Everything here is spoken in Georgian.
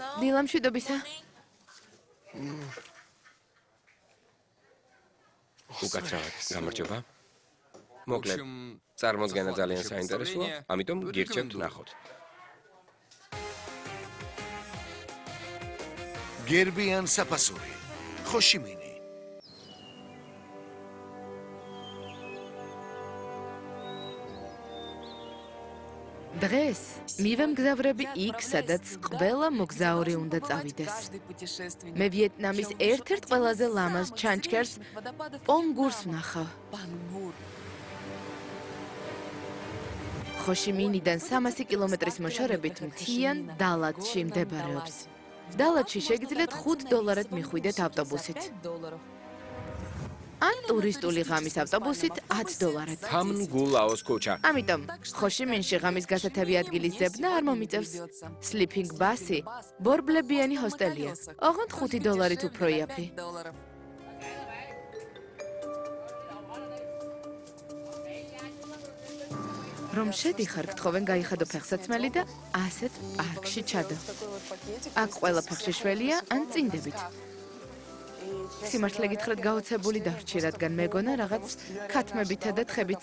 დილა მშვიდობისა. უკაცრავად, გამარჯობა. მოკლედ, წარმოდგენა ძალიან საინტერესოა, ამიტომ გირჩევთ ნახოთ. გერბიან საფასური. ხოშიმინი. დღეს მივემგზავრები იქ, სადაც ყველა მოგზაური უნდა წავიდეს. მე ვიეტნამის ერთ-ერთ ყველაზე ლამაზ ჩანჩქერს პონგურს ვნახავ. ხოშიმინიდან 300 კილომეტრის მოშორებით მთიან დალატში მდებარეობს. დალატში შეგიძლიათ $5 მიხვიდეთ ავტობუსით. ან ტურისტული ღამის ავტობუსით $10. თამნგულაოს ქუჩა. ამიტომ ხოშიმინში ღამის გასათევი ადგილის ძებნა არ მომიწევს. სლიპინგ ბასი ბორბლებიანი ჰოსტელია. ოღონდ $5 უფრო იაფი. რომ შედიხარ, გთხოვენ გაიხადო ფეხსაცმელი და ასეთ პარკში ჩადო. აქ ყველა ფეხში შველია ან წინდებით. სიმართლე გითხრათ, გაოცებული დავრჩი, რადგან მეგონა რაღაც ქათმებითა და თხებით